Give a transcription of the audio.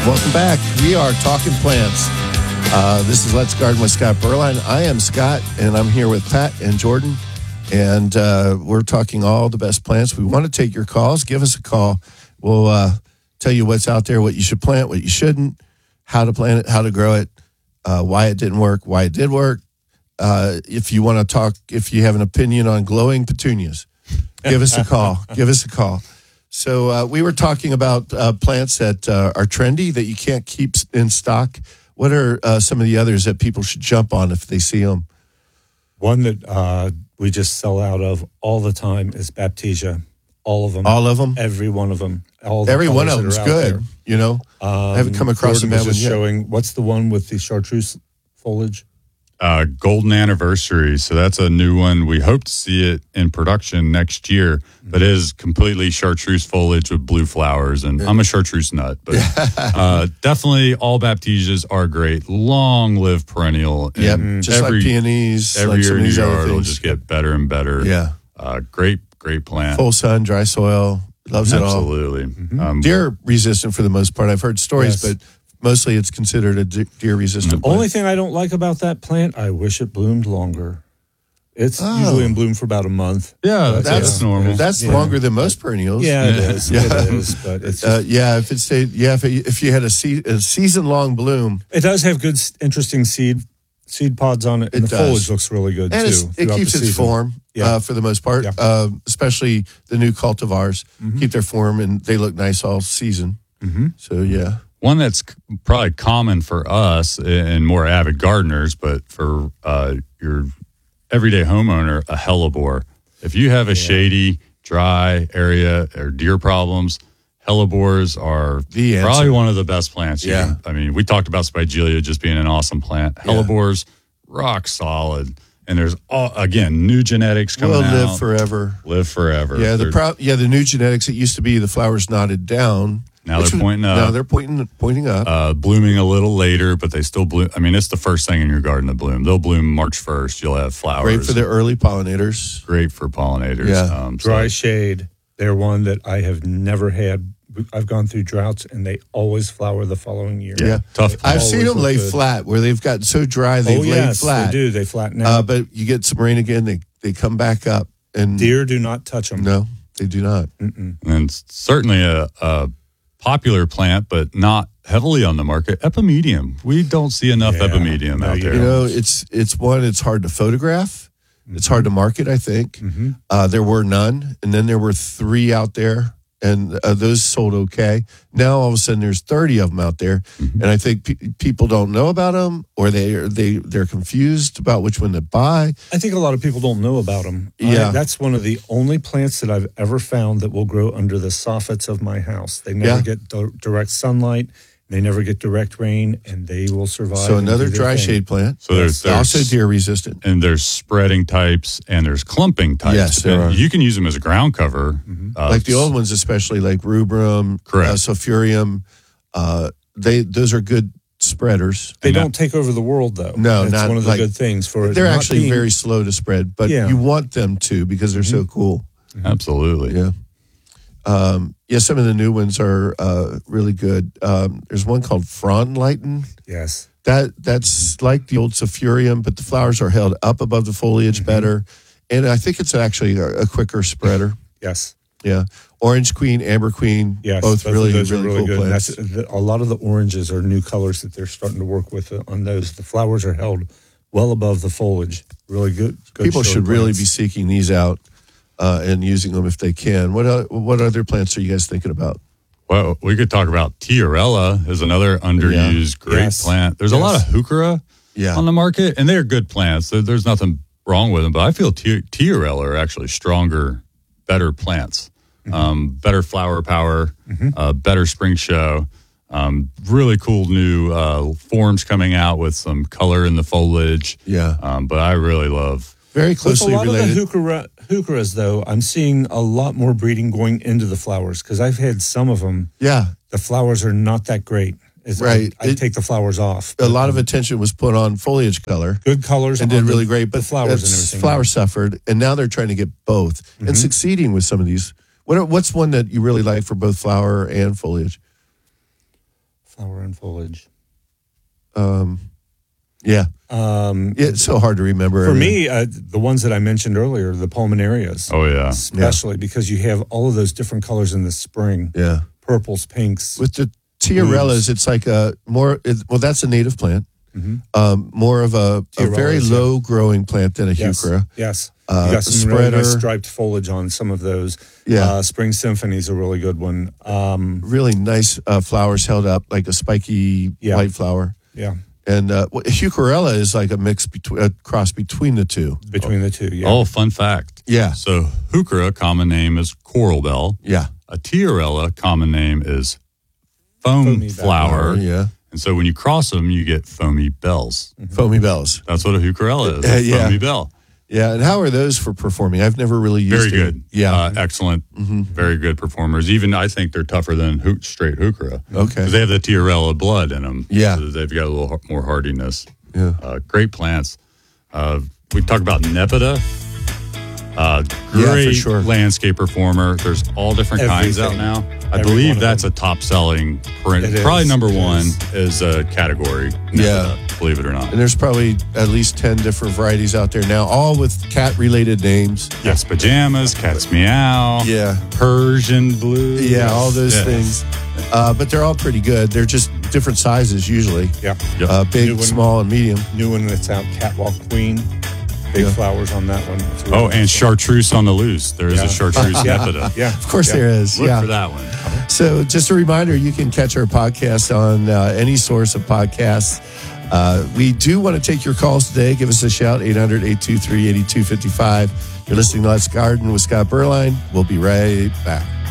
Welcome back. We are talking plants. This is Let's Garden with Scott Berline. I am Scott, and I'm here with Pat and Jordan, and we're talking all the best plants. We want to take your calls. Give us a call. We'll tell you what's out there, what you should plant, what you shouldn't, how to plant it, how to grow it, why it didn't work, why it did work. If you want to talk, if you have an opinion on glowing petunias, give us a call. Give us a call. So we were talking about plants that are trendy that you can't keep in stock. What are some of the others that people should jump on if they see them? One that we just sell out of all the time is Baptisia. All of them. All of them? Every one of them. Every one of them is good. You know, I haven't come across Jordan them was just yet. showing, what's the one with the chartreuse foliage? Golden Anniversary. So that's a new one. We hope to see it in production next year, but it is completely chartreuse foliage with blue flowers. And I'm a chartreuse nut, but definitely all Baptisias are great. Long-lived perennial. Yep, just like peonies. Every like year in your other yard will things. just get better and better. Yeah. Great plant. Full sun, dry soil. Loves it all. Absolutely. Deer resistant for the most part. I've heard stories, Yes. but mostly it's considered a deer resistant plant. Only thing I don't like about that plant, I wish it bloomed longer. It's usually in bloom for about a month. Yeah, that's normal. That's longer than most perennials. Yeah, it is. Yeah. It is. But it's just, If it stayed, if you had a season long bloom, it does have good, interesting seed pods on it, and It the does. foliage looks really good and too. it throughout keeps the its season. form Yeah. for the most part. Yeah. Especially the new cultivars keep their form and they look nice all season. So yeah. One that's probably common for us and more avid gardeners, but for your everyday homeowner, a hellebore. If you have a shady, dry area or deer problems, hellebores are The answer. probably one of the best plants. Yeah. We talked about Spigelia just being an awesome plant. Hellebores, rock solid. And there's, again, new genetics coming Will out. live forever. Live forever. Yeah, the new genetics. It used to be the flowers knotted down. Now they're pointing up. Now they're pointing up. Blooming a little later, but they still bloom. I mean, it's the first thing in your garden to bloom. They'll bloom March 1st. You'll have flowers. Great for the early pollinators. Great for pollinators. Yeah. Dry shade. They're one that I have never had. I've gone through droughts, and they always flower the following year. Yeah. Tough. I've seen them look lay good. flat where they've gotten so dry they've laid flat. they do. They flatten out. But you get some rain again, they come back up. And Deer do not touch them. No, they do not. And it's certainly a popular plant, but not heavily on the market. Epimedium. We don't see enough Yeah. Epimedium No, out you there. You know, it's hard to photograph. It's hard to market, I think. There were none, and then there were 3 out there, and those sold okay. Now all of a sudden there's 30 of them out there, and I think people don't know about them, or they're confused about which one to buy. I think a lot of people don't know about them. Yeah. That's one of the only plants that I've ever found that will grow under the soffits of my house. They never get direct sunlight. They never get direct rain, and they will survive. So and another do their dry thing. shade plant. So there's also deer resistant. and there's spreading types and there's clumping types. Yes, there are. You can use them as a ground cover. Like the old ones, especially like rubrum, Correct. sulfurium. Those are good spreaders. They don't take over the world, though. No, that's not one of the like- good things for it. They're not actually being- very slow to spread, but Yeah. you want them to because they're so cool. Absolutely. Yeah. Some of the new ones are really good. There's one called Frauenleiten. Yes. That's like the old sulfurium, but the flowers are held up above the foliage better. And I think it's actually a quicker spreader. Yes. Yeah. Orange Queen, Amber Queen, Yes. both of really, those are really cool good. plants. A lot of the oranges are new colors that they're starting to work with on those. The flowers are held well above the foliage. Really good. People showing should really plants. be seeking these out and using them if they can. What other plants are you guys thinking about? Well, we could talk about Tiarella is another underused great Yes. plant. There's a lot of heuchera Yeah. on the market, and they're good plants. There's nothing wrong with them, but I feel Tiarella are actually stronger, better plants, better flower power, better spring show. Really cool new forms coming out with some color in the foliage. Yeah. But I really love. Very With a closely lot related. of the heucheras, though, I'm seeing a lot more breeding going into the flowers because I've had some of them. Yeah. The flowers are not that great. Right. I take the flowers off. A lot of attention was put on foliage color. Good colors And on did really the- great, but the flowers and everything. flowers suffered, and now they're trying to get both and succeeding with some of these. What's one that you really like for both flower and foliage? Flower and foliage. Yeah. It's so hard to remember. For me, the ones that I mentioned earlier, the pulmonarias. Oh, yeah. Especially because you have all of those different colors in the spring. Yeah. Purples, pinks. With the tiarellas, it's like that's a native plant. More of a very low growing plant than a heuchera. Yes. You got some really nice striped foliage on some of those. Yeah. Spring Symphony is a really good one. Really nice flowers held up like a spiky white flower. Yeah. And heucherella is like a cross between the two. Between the two, yeah. Oh, fun fact. Yeah. So heuchera, common name is coral bell. Yeah. A tiarella, common name is foam flower. Yeah. And so when you cross them, you get foamy bells. Foamy bells. That's what a heucherella is, a foamy bell. Yeah, and how are those for performing? I've never really used Very good. Yeah. Excellent. Very good performers. Even I think they're tougher than straight heuchera. Okay. Because they have the tiarella blood in them. Yeah. So they've got a little more hardiness. Yeah. Great plants. We talked about Nepeta. Great for sure. landscape performer. There's all different kinds out now. I believe that's a top selling print. Probably number one is a category. Yeah. Believe it or not. And there's probably at least 10 different varieties out there now, all with cat related names. Yes, pajamas, cat's meow. Yeah. Persian blue. Yeah, all those things. But they're all pretty good. They're just different sizes usually. Yeah. Big, small, and medium. New one that's out, Catwalk Queen. Big flowers on that one. Really and chartreuse on the loose. There is a chartreuse Nepeta. Yeah. Of course there is. Look for that one. So just a reminder, you can catch our podcast on any source of podcasts. We do want to take your calls today. Give us a shout, 800-823-8255. You're listening to Let's Garden with Scott Berline. We'll be right back.